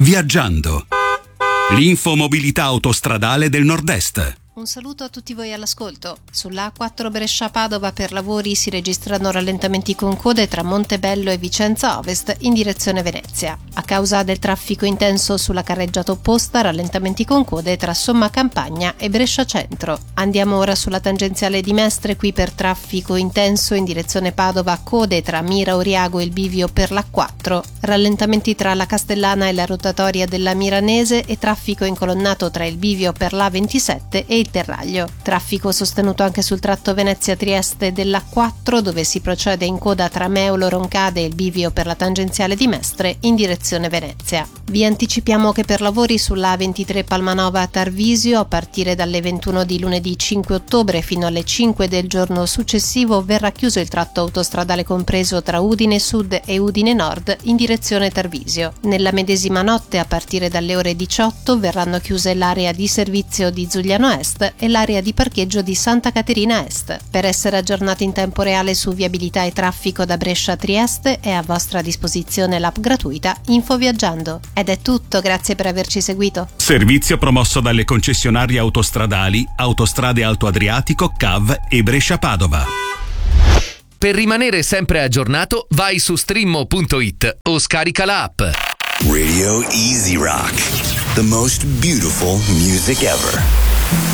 Viaggiando. L'infomobilità autostradale del Nord-Est. Un saluto a tutti voi all'ascolto. Sulla A4 Brescia-Padova per lavori si registrano rallentamenti con code tra Montebello e Vicenza Ovest in direzione Venezia. A causa del traffico intenso sulla carreggiata opposta, rallentamenti con code tra Somma Campagna e Brescia Centro. Andiamo ora sulla tangenziale di Mestre, qui per traffico intenso in direzione Padova, code tra Mira Oriago e il bivio per l'A4, rallentamenti tra la Castellana e la rotatoria della Miranese e traffico incolonnato tra il bivio per l'A27 e il Terraglio. Traffico sostenuto anche sul tratto Venezia-Trieste dell'A4, dove si procede in coda tra Meulo Roncade e il bivio per la tangenziale di Mestre in direzione Venezia. Vi anticipiamo che per lavori sulla A23 Palmanova a Tarvisio, a partire dalle 21 di lunedì 5 ottobre fino alle 5 del giorno successivo, verrà chiuso il tratto autostradale compreso tra Udine Sud e Udine Nord in direzione Tarvisio. Nella medesima notte, a partire dalle ore 18, verranno chiuse l'area di servizio di Zugliano Est e l'area di parcheggio di Santa Caterina Est. Per essere aggiornati in tempo reale su viabilità e traffico da Brescia a Trieste è a vostra disposizione l'app gratuita Info Viaggiando. Ed è tutto, grazie per averci seguito. Servizio promosso dalle concessionarie autostradali Autostrade Alto Adriatico, CAV e Brescia-Padova. Per rimanere sempre aggiornato, vai su streamo.it o scarica la app. Radio Easy Rock, the most beautiful music ever.